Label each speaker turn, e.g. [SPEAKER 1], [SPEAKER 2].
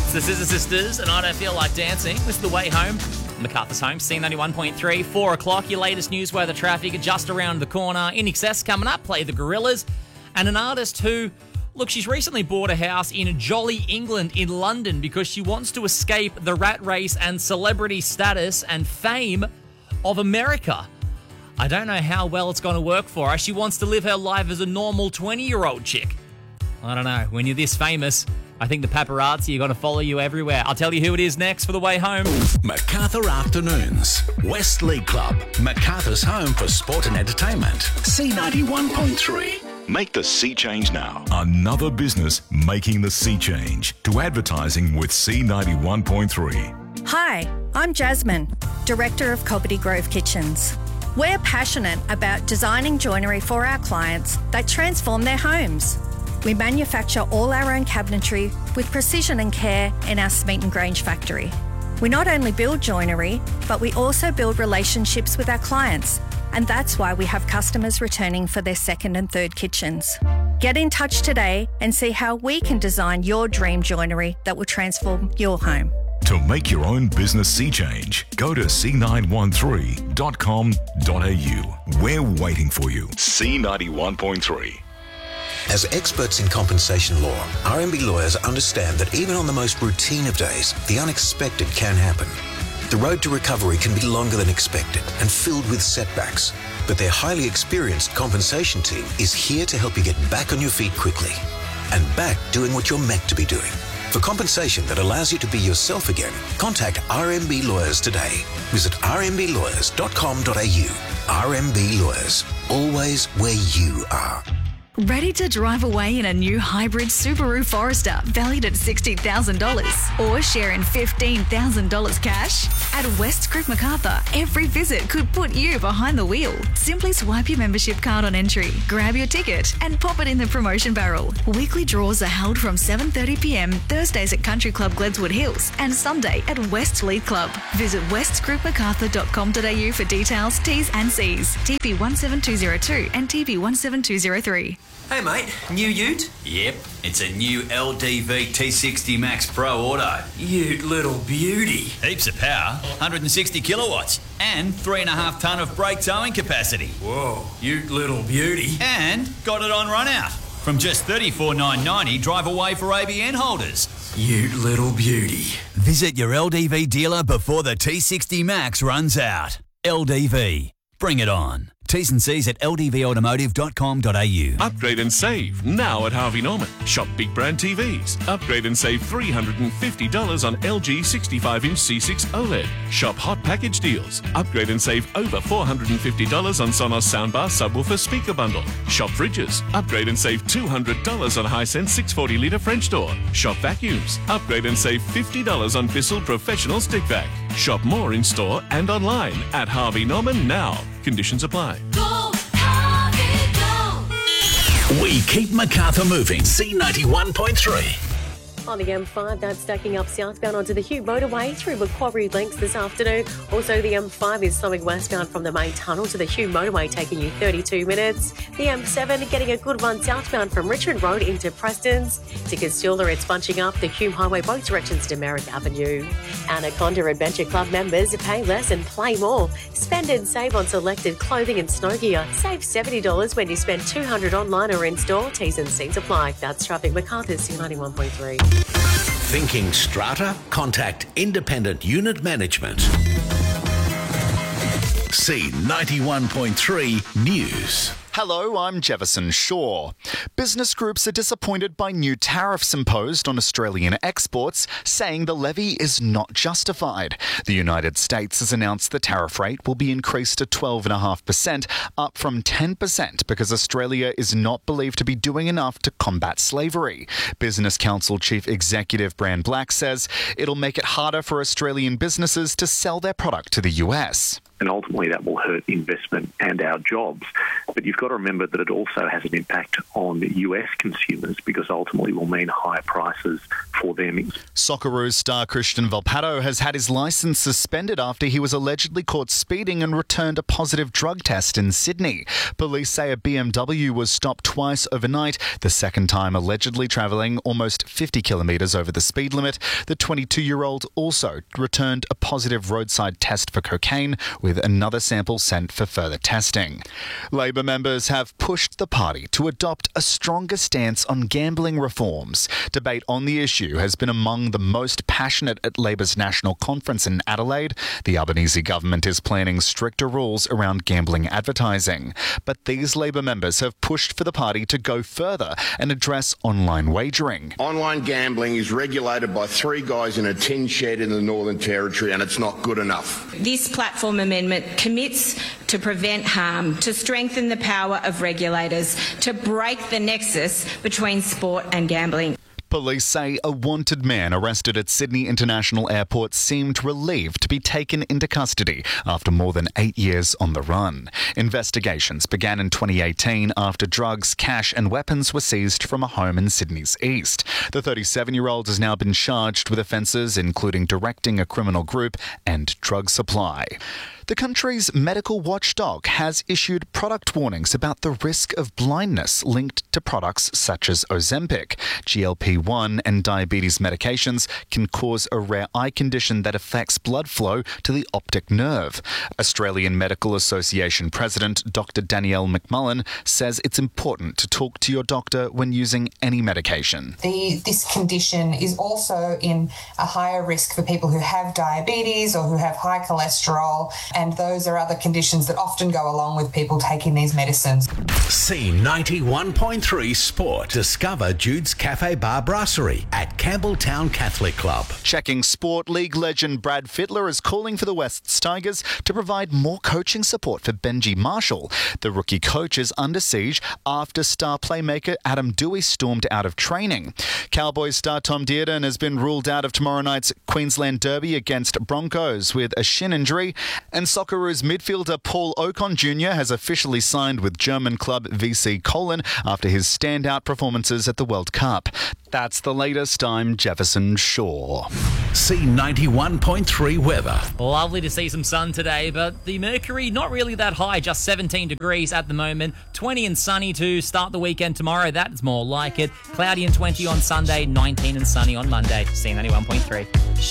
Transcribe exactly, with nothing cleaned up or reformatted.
[SPEAKER 1] It's the Scissor Sisters, and I Don't Feel Like Dancing. This is The Way Home. MacArthur's Home, C ninety-one point three, four o'clock. Your latest news weather traffic just around the corner. In Excess coming up, play the Gorillas. And an artist who, look, she's recently bought a house in Jolly, England, in London because she wants to escape the rat race and celebrity status and fame of America. I don't know how well it's going to work for her. She wants to live her life as a normal twenty-year-old chick. I don't know. When you're this famous, I think the paparazzi are going to follow you everywhere. I'll tell you who it is next for The Way Home.
[SPEAKER 2] MacArthur Afternoons. West League Club. MacArthur's home for sport and entertainment. C ninety-one point three.
[SPEAKER 3] Make the sea change now.
[SPEAKER 4] Another business making the sea change to advertising with C ninety-one point three.
[SPEAKER 5] Hi, I'm Jasmine, Director of Cobbitty Grove Kitchens. We're passionate about designing joinery for our clients that transform their homes. We manufacture all our own cabinetry with precision and care in our Smeaton Grange factory. We not only build joinery, but we also build relationships with our clients, and that's why we have customers returning for their second and third kitchens. Get in touch today and see how we can design your dream joinery that will transform your home.
[SPEAKER 4] To make your own business sea change, go to c nine one three dot com dot a u. We're waiting for you.
[SPEAKER 3] C ninety-one point three.
[SPEAKER 6] As experts in compensation law, R M B lawyers understand that even on the most routine of days, the unexpected can happen. The road to recovery can be longer than expected and filled with setbacks, but their highly experienced compensation team is here to help you get back on your feet quickly and back doing what you're meant to be doing. For compensation that allows you to be yourself again, contact R M B Lawyers today. Visit r m b lawyers dot com dot a u. R M B Lawyers, always where you are.
[SPEAKER 7] Ready to drive away in a new hybrid Subaru Forester valued at sixty thousand dollars or share in fifteen thousand dollars cash? At West Creek MacArthur, every visit could put you behind the wheel. Simply swipe your membership card on entry, grab your ticket and pop it in the promotion barrel. Weekly draws are held from seven thirty p m Thursdays at Country Club Gledswood Hills and Sunday at West League Club. Visit west creek macarthur dot com dot a u for details, T's and C's. T P one seven two zero two and T P one seven two zero three.
[SPEAKER 8] Hey mate, new ute?
[SPEAKER 9] Yep, it's a new L D V T sixty Max Pro Auto.
[SPEAKER 8] Ute little beauty.
[SPEAKER 9] Heaps of power, one hundred sixty kilowatts, and three and a half tonne of brake towing capacity.
[SPEAKER 8] Whoa, ute little beauty.
[SPEAKER 9] And got it on run out. From just thirty-four thousand nine hundred ninety, drive away for A B N holders.
[SPEAKER 8] Ute little beauty.
[SPEAKER 9] Visit your L D V dealer before the T sixty Max runs out. L D V, bring it on. T's and C's at l d v automotive dot com dot a u.
[SPEAKER 10] Upgrade and save now at Harvey Norman. Shop big brand T Vs. Upgrade and save three hundred fifty dollars on L G sixty-five inch C six OLED. Shop hot package deals. Upgrade and save over four hundred fifty dollars on Sonos soundbar subwoofer speaker bundle. Shop fridges. Upgrade and save two hundred dollars on Hisense six hundred forty litre French door. Shop vacuums. Upgrade and save fifty dollars on Bissell Professional Stick Vac. Shop more in store and online at Harvey Norman now. Conditions apply.
[SPEAKER 2] Go, Harvey, go! We keep MacArthur moving. C ninety-one point three.
[SPEAKER 11] On the M five, that's stacking up southbound onto the Hugh motorway through Macquarie Links this afternoon. Also, the M five is slowing westbound from the main tunnel to the Hugh motorway, taking you thirty-two minutes. The M seven getting a good run southbound from Richmond Road into Preston's. To Castula, it's bunching up the Hume Highway both directions to Merrick Avenue. Anaconda Adventure Club members pay less and play more. Spend and save on selected clothing and snow gear. Save seventy dollars when you spend two hundred dollars online or in store. T's and C's apply. That's Traffic MacArthur, C ninety-one point three.
[SPEAKER 2] Thinking strata? Contact Independent Unit Management. C ninety-one point three News.
[SPEAKER 12] Hello, I'm Jefferson Shaw. Business groups are disappointed by new tariffs imposed on Australian exports, saying the levy is not justified. The United States has announced the tariff rate will be increased to twelve point five percent, up from ten percent, because Australia is not believed to be doing enough to combat slavery. Business Council Chief Executive Bran Black says it'll make it harder for Australian businesses to sell their product to the U S.
[SPEAKER 13] and ultimately that will hurt investment and our jobs. But you've got to remember that it also has an impact on U S consumers because ultimately will mean higher prices for them.
[SPEAKER 12] Socceroos star Christian Volpato has had his licence suspended after he was allegedly caught speeding and returned a positive drug test in Sydney. Police say a B M W was stopped twice overnight, the second time allegedly travelling almost fifty kilometres over the speed limit. The twenty-two-year-old also returned a positive roadside test for cocaine, with another sample sent for further testing. Labor members have pushed the party to adopt a stronger stance on gambling reforms. Debate on the issue has been among the most passionate at Labor's national conference in Adelaide. The Albanese government is planning stricter rules around gambling advertising. But these Labor members have pushed for the party to go further and address online wagering.
[SPEAKER 14] Online gambling is regulated by three guys in a tin shed in the Northern Territory, and it's not good enough.
[SPEAKER 15] This platform amendment commits to prevent harm, to strengthen the power of regulators, to break the nexus between sport and gambling.
[SPEAKER 12] Police say a wanted man arrested at Sydney International Airport seemed relieved to be taken into custody after more than eight years on the run. Investigations began in twenty eighteen after drugs, cash and weapons were seized from a home in Sydney's east. The thirty-seven-year-old has now been charged with offences including directing a criminal group and drug supply. The country's medical watchdog has issued product warnings about the risk of blindness linked to products such as Ozempic. G L P one and diabetes medications can cause a rare eye condition that affects blood flow to the optic nerve. Australian Medical Association President Doctor Danielle McMullen says it's important to talk to your doctor when using any medication.
[SPEAKER 16] The, this condition is also in a higher risk for people who have diabetes or who have high cholesterol. And those are other conditions that often go along with people taking these medicines.
[SPEAKER 2] C ninety-one point three Sport. Discover Jude's Cafe Bar Brasserie at Campbelltown Catholic Club.
[SPEAKER 12] Checking Sport League legend Brad Fittler is calling for the Wests Tigers to provide more coaching support for Benji Marshall. The rookie coach is under siege after star playmaker Adam Dewey stormed out of training. Cowboys star Tom Dearden has been ruled out of tomorrow night's Queensland Derby against Broncos with a shin injury. And Socceroos midfielder Paul Ocon Junior has officially signed with German club V C Cologne after his standout performances at the World Cup. That's the latest. I'm Jefferson Shaw.
[SPEAKER 2] C ninety-one point three weather.
[SPEAKER 1] Lovely to see some sun today, but the mercury not really that high, just seventeen degrees at the moment. twenty and sunny to start the weekend tomorrow. That's more like it. Cloudy and twenty on Sunday, nineteen and sunny on Monday. C ninety-one point three.